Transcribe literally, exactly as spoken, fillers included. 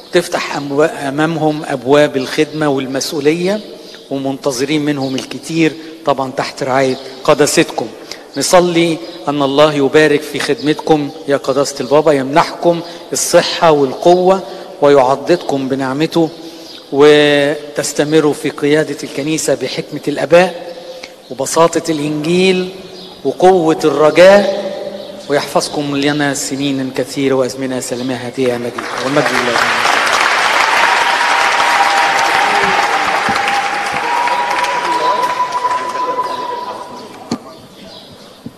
تفتح أمامهم أبواب الخدمة والمسؤولية، ومنتظرين منهم الكتير طبعا تحت رعاية قداستكم. نصلي أن الله يبارك في خدمتكم يا قداسة البابا، يمنحكم الصحة والقوة ويعضدكم بنعمته، وتستمروا في قيادة الكنيسة بحكمة الآباء وبساطة الإنجيل وقوة الرجاء، ويحفظكم لنا سنين كثيرة وأزمنة سلامة هدية مجيدة والمجد لله.